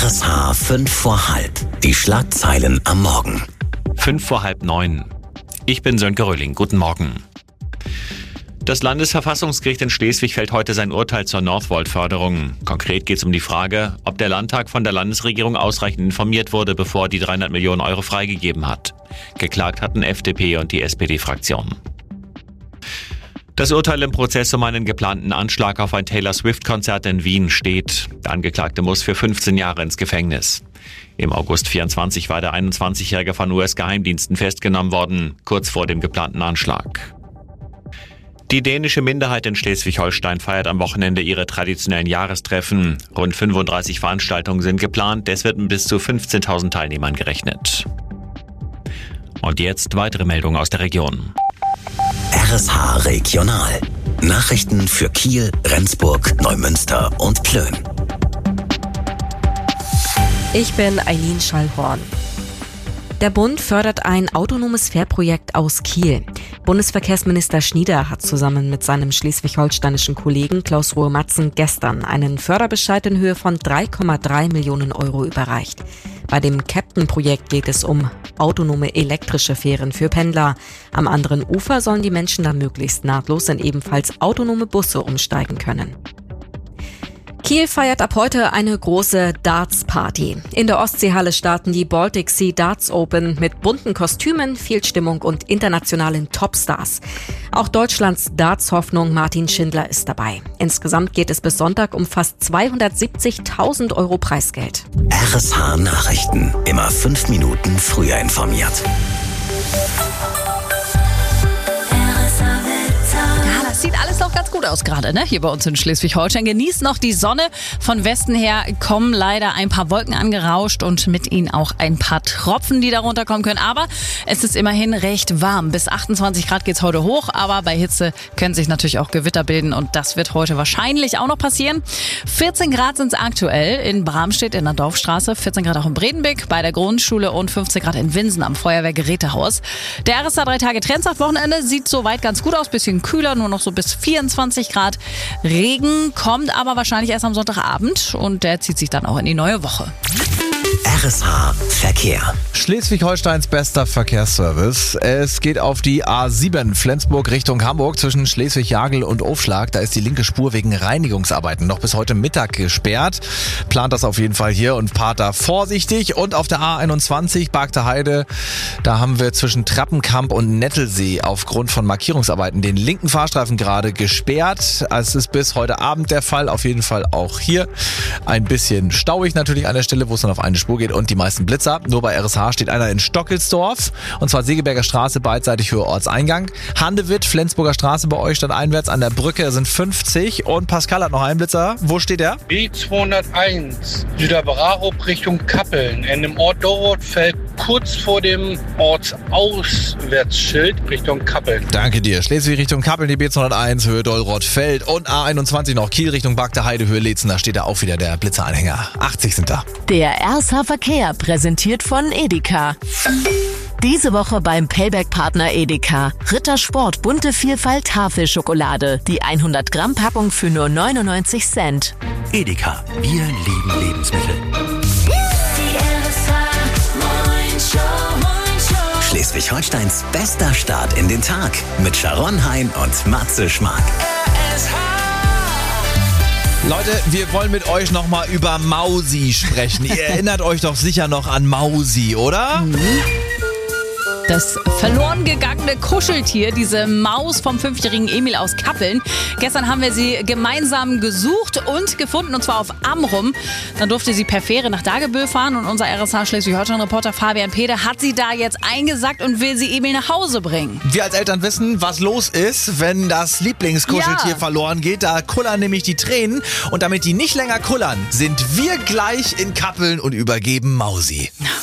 RSH 5 vor halb. Die Schlagzeilen am Morgen. 8:55. Ich bin Sönke Röhling. Guten Morgen. Das Landesverfassungsgericht in Schleswig fällt heute sein Urteil zur Northvolt-Förderung. Konkret geht es um die Frage, ob der Landtag von der Landesregierung ausreichend informiert wurde, bevor er die 300 Millionen Euro freigegeben hat. Geklagt hatten FDP und die SPD-Fraktion. Das Urteil im Prozess um einen geplanten Anschlag auf ein Taylor Swift-Konzert in Wien steht. Der Angeklagte muss für 15 Jahre ins Gefängnis. Im August 24 war der 21-Jährige von US-Geheimdiensten festgenommen worden, kurz vor dem geplanten Anschlag. Die dänische Minderheit in Schleswig-Holstein feiert am Wochenende ihre traditionellen Jahrestreffen. Rund 35 Veranstaltungen sind geplant, es wird mit bis zu 15.000 Teilnehmern gerechnet. Und jetzt weitere Meldungen aus der Region. RSH Regional. Nachrichten für Kiel, Rendsburg, Neumünster und Plön. Ich bin Eileen Schallhorn. Der Bund fördert ein autonomes Fährprojekt aus Kiel. Bundesverkehrsminister Schnieder hat zusammen mit seinem schleswig-holsteinischen Kollegen Klaus Ruhe-Matzen gestern einen Förderbescheid in Höhe von 3,3 Millionen Euro überreicht. Bei dem Captain-Projekt geht es um autonome elektrische Fähren für Pendler. Am anderen Ufer sollen die Menschen dann möglichst nahtlos in ebenfalls autonome Busse umsteigen können. Kiel feiert ab heute eine große Darts-Party. In der Ostseehalle starten die Baltic Sea Darts Open mit bunten Kostümen, viel Stimmung und internationalen Topstars. Auch Deutschlands Darts-Hoffnung Martin Schindler ist dabei. Insgesamt geht es bis Sonntag um fast 270.000 Euro Preisgeld. RSH Nachrichten. Immer 5 Minuten früher informiert. Sieht alles noch ganz gut aus gerade, ne? Hier bei uns in Schleswig-Holstein. Genießt noch die Sonne. Von Westen her kommen leider ein paar Wolken angerauscht und mit ihnen auch ein paar Tropfen, die darunter kommen können. Aber es ist immerhin recht warm. Bis 28 Grad geht's heute hoch, aber bei Hitze können sich natürlich auch Gewitter bilden und das wird heute wahrscheinlich auch noch passieren. 14 Grad sind es aktuell in Bramstedt in der Dorfstraße, 14 Grad auch in Bredenbeck bei der Grundschule und 15 Grad in Winsen am Feuerwehrgerätehaus. Der RSA 3 Tage Trendsaft-Wochenende sieht soweit ganz gut aus, bisschen kühler, nur noch so bis 24 Grad. Regen kommt aber wahrscheinlich erst am Sonntagabend und der zieht sich dann auch in die neue Woche. RSH Verkehr. Schleswig-Holsteins bester Verkehrsservice. Es geht auf die A7 Flensburg Richtung Hamburg zwischen Schleswig-Jagel und Ofschlag. Da ist die linke Spur wegen Reinigungsarbeiten noch bis heute Mittag gesperrt. Plant das auf jeden Fall hier und fahrt da vorsichtig. Und auf der A21 Bargter Heide, da haben wir zwischen Trappenkamp und Nettelsee aufgrund von Markierungsarbeiten den linken Fahrstreifen gerade gesperrt. Es ist bis heute Abend der Fall. Auf jeden Fall auch hier ein bisschen stauig natürlich an der Stelle, wo es dann auf eine Spur geht und die meisten Blitzer. Nur bei RSH steht einer in Stockelsdorf und zwar Segeberger Straße beidseitig Höhe Ortseingang. Handewitt, Flensburger Straße bei euch stadteinwärts an der Brücke sind 50 und Pascal hat noch einen Blitzer. Wo steht der? B201 Süderbrarup Richtung Kappeln in dem Ort Dorothfeld kurz vor dem Ortsauswärtsschild Richtung Kappeln. Danke dir. Schleswig Richtung Kappeln, die B201 Höhe Dollrothfeld und A21 noch Kiel Richtung Bargter Heide Höhe Letzen. Da steht da auch wieder der Blitzeranhänger. 80 sind da. Der RSH Verkehr präsentiert von Edeka. Diese Woche beim Payback-Partner Edeka. Rittersport bunte Vielfalt Tafelschokolade. Die 100 Gramm Packung für nur 99 Cent. Edeka. Wir lieben Lebensmittel. Schleswig-Holsteins bester Start in den Tag mit Sharon Hein und Matze Schmark. Leute, wir wollen mit euch nochmal über Mausi sprechen. Ihr erinnert euch doch sicher noch an Mausi, oder? Das verloren gegangene Kuscheltier, diese Maus vom 5-jährigen Emil aus Kappeln. Gestern haben wir sie gemeinsam gesucht und gefunden, und zwar auf Amrum. Dann durfte sie per Fähre nach Dagebüll fahren und unser RSH Schleswig-Holstein-Reporter Fabian Pede hat sie da jetzt eingesackt und will sie Emil nach Hause bringen. Wir als Eltern wissen, was los ist, wenn das Lieblingskuscheltier verloren geht. Da kullern nämlich die Tränen. Und damit die nicht länger kullern, sind wir gleich in Kappeln und übergeben Mausi.